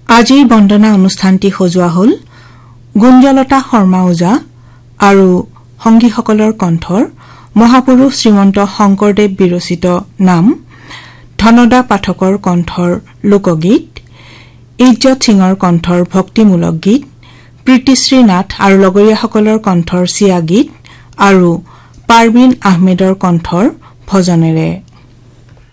আজিৰ বন্দনা অনুষ্ঠানটি সজোৱা হল গুঞ্জলতা শৰ্মা ওজা আৰু সংগীসকলৰ কণ্ঠৰ মহাপুৰুষ শ্ৰীমন্ত শংকৰদেৱ বিৰচিত নাম, ধনদা পাঠকৰ কণ্ঠৰ লোকগীত, ইজ্জত সিঙৰ কণ্ঠৰ ভক্তিমূলক গীত, প্ৰীতিশ্ৰী নাথ আৰু লগৰীয়াসকলৰ কণ্ঠৰ চিয়া গীত আৰু পাৰবিন আহমেদৰ কণ্ঠৰ ভজনেৰে